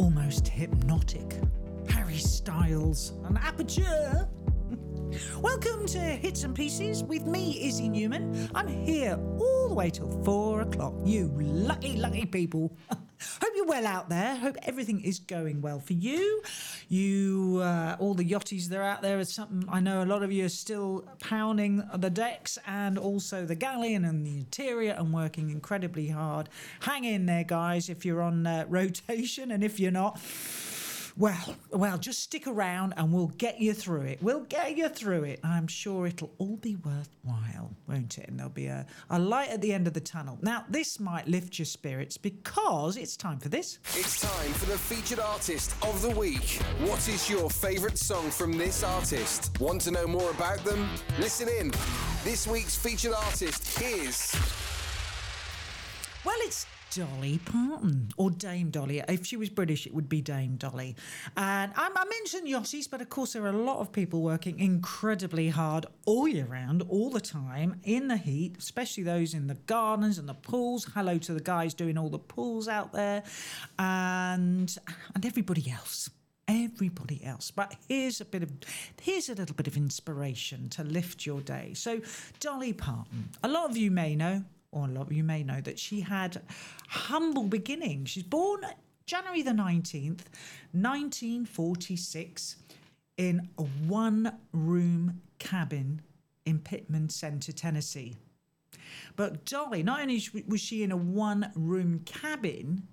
almost hypnotic. Harry Styles and Aperture. Welcome to Hits and Pieces with me, Izzy Newman. I'm here all the way till 4 o'clock. You lucky people. Hope you're well out there. Hope everything is going well for you. All the yachties that are out there. It's something I know a lot of you are still pounding the decks and also the galleon and the interior and working incredibly hard. Hang in there, guys, if you're on rotation, and if you're not, well, just stick around and we'll get you through it. We'll get you through it. I'm sure it'll all be worthwhile, won't it? And there'll be a light at the end of the tunnel. Now, this might lift your spirits because it's time for this. It's time for the featured artist of the week. What is your favourite song from this artist? Want to know more about them? Listen in. This week's featured artist is... Well, it's Dolly Parton, or Dame Dolly. If she was British, it would be Dame Dolly. And I mentioned yachties, but of course there are a lot of people working incredibly hard all year round, all the time, in the heat, especially those in the gardens and the pools. Hello to the guys doing all the pools out there, and everybody else. Everybody else. But here's a little bit of inspiration to lift your day. So, Dolly Parton. A lot of you may know that she had humble beginnings. She's born January the 19th, 1946, in a one-room cabin in Pittman Center, Tennessee. But Dolly, not only was she in a one-room cabin,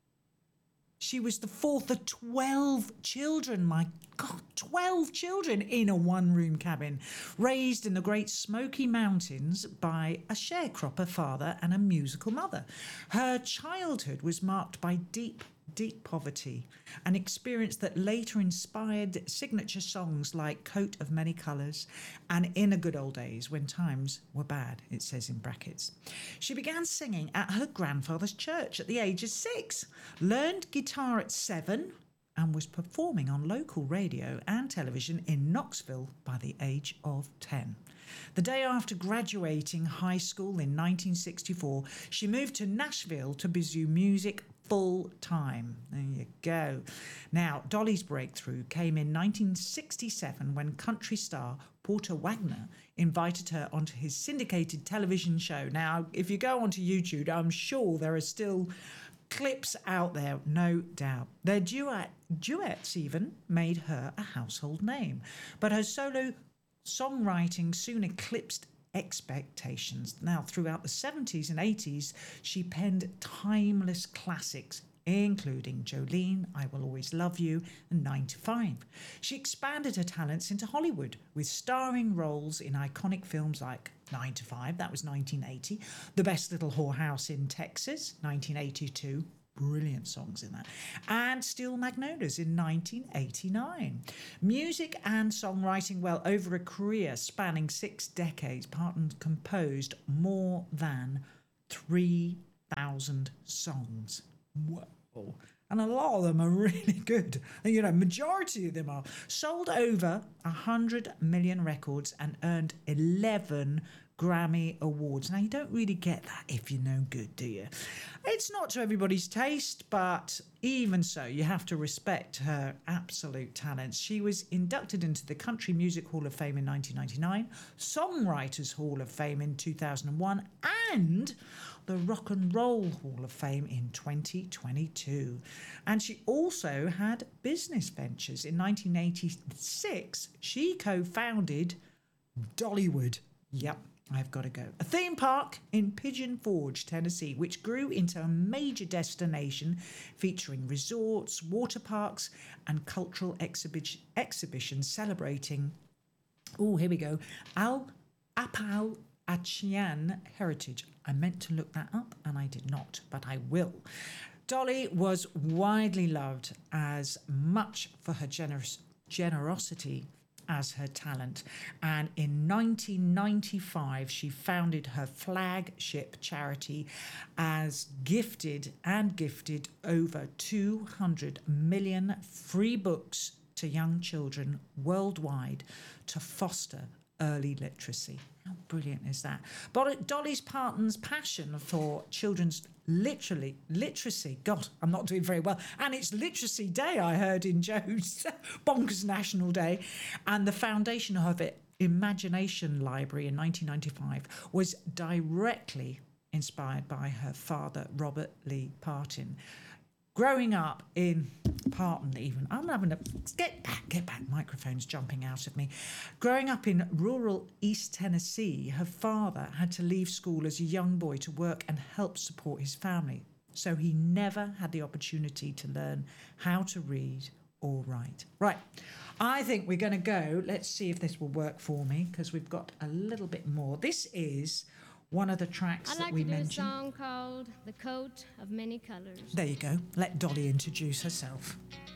she was the fourth of 12 children. My God, 12 children in a one-room cabin, raised in the Great Smoky Mountains by a sharecropper father and a musical mother. Her childhood was marked by deep poverty, an experience that later inspired signature songs like Coat of Many Colours and In the Good Old Days When Times Were Bad, it says in brackets. She began singing at her grandfather's church at the age of 6, learned guitar at 7, and was performing on local radio and television in Knoxville by the age of 10. The day after graduating high school in 1964, she moved to Nashville to pursue music full time. There you go. Now, Dolly's breakthrough came in 1967 when country star Porter Wagoner invited her onto his syndicated television show. Now, if you go onto YouTube, I'm sure there are still clips out there, no doubt. Their duets even made her a household name, but her solo songwriting soon eclipsed expectations. Now, throughout the 70s and 80s, she penned timeless classics, including Jolene, I Will Always Love You, and 9 to 5. She expanded her talents into Hollywood with starring roles in iconic films like 9 to 5, that was 1980, The Best Little Whorehouse in Texas, 1982, brilliant songs in that, and Steel Magnolias in 1989. Music and songwriting, well, over a career spanning 6 decades, Parton composed more than 3,000 songs. Whoa. And a lot of them are really good. You know, majority of them are. Sold over 100 million records and earned 11 Grammy Awards. Now, you don't really get that if you're no good, do you? It's not to everybody's taste, but even so, you have to respect her absolute talents. She was inducted into the Country Music Hall of Fame in 1999, Songwriters Hall of Fame in 2001, and the Rock and Roll Hall of Fame in 2022. And she also had business ventures. In 1986, she co-founded Dollywood. Yep, I've got to go. A theme park in Pigeon Forge, Tennessee, which grew into a major destination featuring resorts, water parks, and cultural exhibitions celebrating, here we go, Appalachian heritage. I meant to look that up and I did not, but I will. Dolly was widely loved as much for her generosity as her talent, and in 1995 she founded her flagship charity as gifted over 200 million free books to young children worldwide to foster early literacy. How brilliant is that? But Dolly Parton's passion for children's literacy. God, I'm not doing very well. And it's Literacy Day, I heard in Joe's Bonkers National Day. And the foundation of it, Imagination Library in 1995, was directly inspired by her father, Robert Lee Parton. Growing up in Parton, even, I'm having a get back, microphone's jumping out of me. Growing up in rural East Tennessee, her father had to leave school as a young boy to work and help support his family. So he never had the opportunity to learn how to read or write. Right, I think we're going to go. Let's see if this will work for me, because we've got a little bit more. This is one of the tracks that we mentioned. I'd like to do a song called The Coat of Many Colors. There you go. Let Dolly introduce herself.